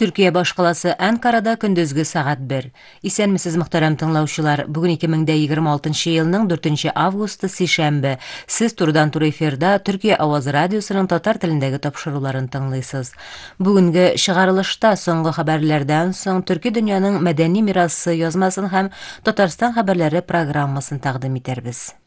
Türkiye башкаласы Анкарада көндезге сагат 1. Исәнмесез мөхтәрәм тыңлаучылар, бүген 2026 елның 4 августы сишәмбе. Сез турыдан-туры эфирда Төркия Аваз радиосының татар телендәге тапшыруларын тыңлыйсыз. Бүгенге чыгарылышта соңгы хәбәрләрдән соң Төрки дөньяның мәдәни мирасы язмасын һәм Татарстан хәбәрләре программасын тәкъдим итәрбез.